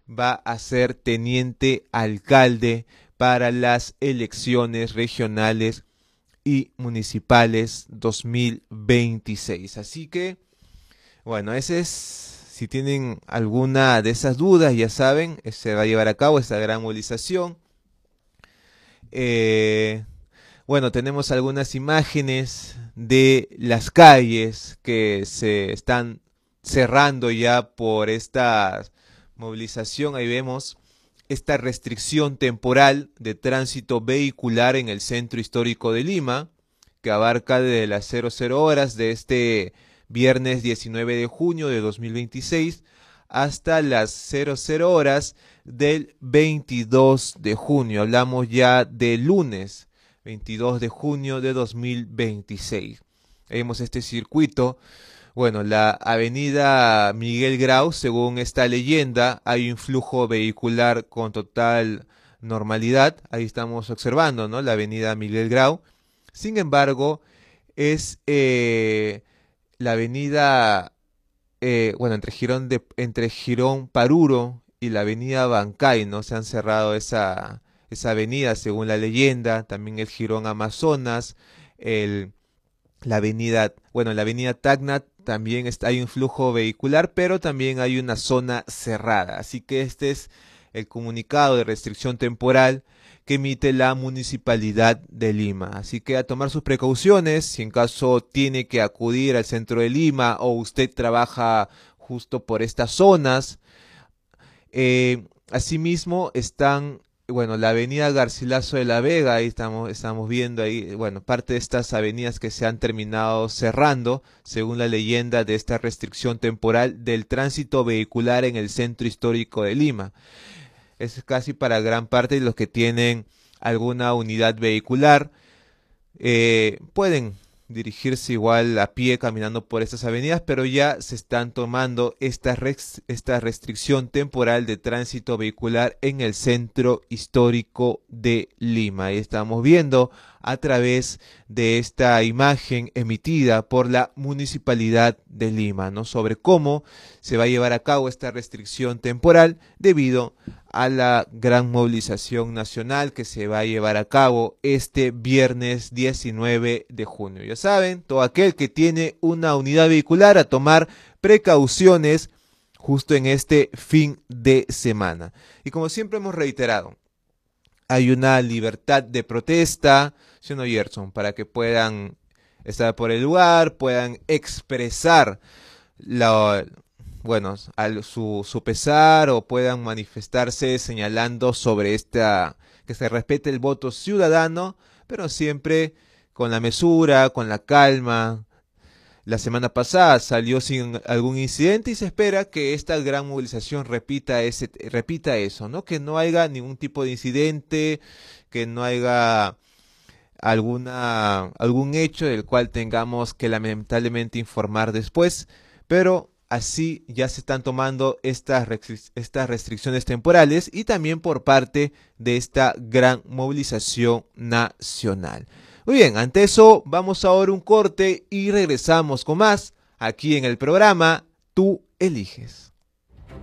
va a ser teniente alcalde para las elecciones regionales y municipales 2026. Así que, bueno, ese es, si tienen alguna de esas dudas, ya saben, se va a llevar a cabo esta gran movilización. Eh, bueno, tenemos algunas imágenes de las calles que se están cerrando ya por esta movilización. Ahí vemos esta restricción temporal de tránsito vehicular en el centro histórico de Lima, que abarca desde las 00 horas de este viernes 19 de junio de 2026 hasta las 00 horas del 22 de junio. Hablamos ya de lunes 22 de junio de 2026. Vemos este circuito. Bueno, la avenida Miguel Grau, según esta leyenda, hay un flujo vehicular con total normalidad. Ahí estamos observando, ¿no? La avenida Miguel Grau. Sin embargo, es la avenida, bueno, entre Girón Paruro y la avenida Bancay, ¿no? Se han cerrado esa avenida, según la leyenda. También el Girón Amazonas, la avenida, bueno, en la avenida Tacna también hay un flujo vehicular, pero también hay una zona cerrada. Así que este es el comunicado de restricción temporal que emite la Municipalidad de Lima. Así que a tomar sus precauciones, si en caso tiene que acudir al centro de Lima o usted trabaja justo por estas zonas. Asimismo están, bueno, la avenida Garcilaso de la Vega, ahí estamos viendo ahí, bueno, parte de estas avenidas que se han terminado cerrando, según la leyenda de esta restricción temporal del tránsito vehicular en el centro histórico de Lima. Es casi para gran parte de los que tienen alguna unidad vehicular. Pueden dirigirse igual a pie caminando por estas avenidas, pero ya se están tomando esta restricción temporal de tránsito vehicular en el centro histórico de Lima. Y estamos viendo a través de esta imagen emitida por la Municipalidad de Lima, ¿no? Sobre cómo se va a llevar a cabo esta restricción temporal debido a la gran movilización nacional que se va a llevar a cabo este viernes 19 de junio. Ya saben, todo aquel que tiene una unidad vehicular a tomar precauciones justo en este fin de semana. Y como siempre hemos reiterado, hay una libertad de protesta, ¿sí o no, Gerson? Para que puedan estar por el lugar, puedan expresar la, bueno, su pesar o puedan manifestarse señalando sobre que se respete el voto ciudadano, pero siempre con la mesura, con la calma. La semana pasada salió sin algún incidente y se espera que esta gran movilización repita eso, ¿no? Que no haya ningún tipo de incidente, que no haya algún hecho del cual tengamos que lamentablemente informar después, pero así ya se están tomando estas restricciones temporales y también por parte de esta gran movilización nacional. Muy bien, ante eso vamos ahora a un corte y regresamos con más aquí en el programa Tú Eliges.